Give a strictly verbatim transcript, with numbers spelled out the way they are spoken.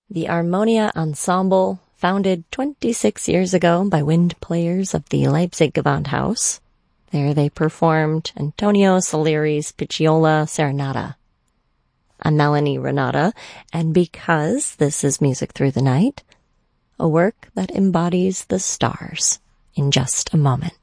The Armonia Ensemble, founded twenty-six years ago by wind players of the Leipzig Gewandhaus. There they performed Antonio Salieri's Picciola Serenata. I'm Melanie Renata, and because this is Music Through the Night, a work that embodies the stars in just a moment.